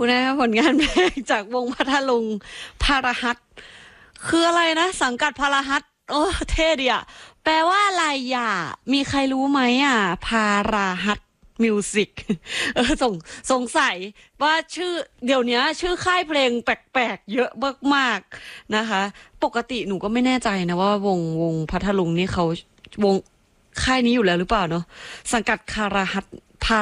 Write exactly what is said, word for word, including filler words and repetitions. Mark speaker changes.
Speaker 1: นะคะผลงานเพลงจากวงพัทลุงพาราฮัตคืออะไรนะสังกัดพาราฮัตโอ้เท่ดีอ่ะแปลว่าอะไรอ่ะมีใครรู้ไหมอ่ะพาราฮัตมิวสิกเออสงสงสัยว่าชื่อเดี๋ยวนี้ชื่อค่ายเพลงแปลกๆเยอะมากๆนะคะปกติหนูก็ไม่แน่ใจนะว่าวงวงพัทลุงนี่เขาวงค่ายนี้อยู่แล้วหรือเปล่าเนาะสังกัดคาราฮัต